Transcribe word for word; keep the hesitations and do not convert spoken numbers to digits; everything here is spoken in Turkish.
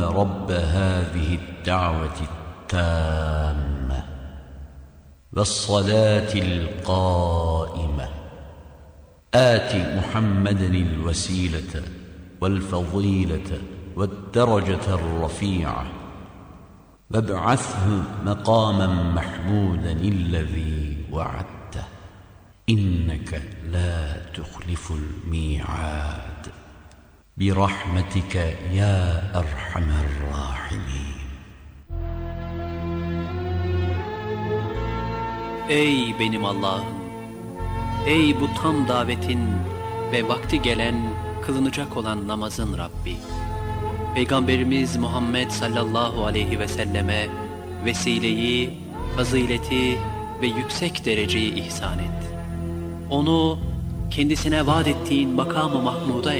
رب هذه الدعوة التامة والصلاة القائمة آت محمدا الوسيلة والفضيلة والدرجة الرفيعة وابعثه مقاما محمودا الذي وعدته إنك لا تخلف الميعاد برحمتك يا أرحم الراحمين. Ey benim Allah'ım! Ey bu tam davetin ve vakti gelen, kılınacak olan namazın Rabbi! Peygamberimiz Muhammed sallallahu aleyhi ve selleme vesileyi, fazileti ve yüksek dereceyi ihsan et. Onu kendisine vaat ettiğin makamı Mahmud'a